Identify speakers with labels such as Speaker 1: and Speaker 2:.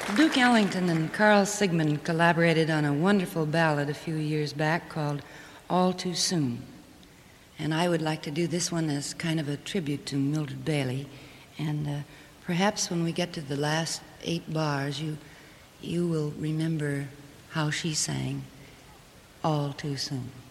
Speaker 1: Duke Ellington and Carl Sigmund collaborated on a wonderful ballad a few years back called All Too Soon. And I would like to do this one as kind of a tribute to Mildred Bailey. And perhaps when we get to the last 8 bars, you will remember how she sang All Too Soon.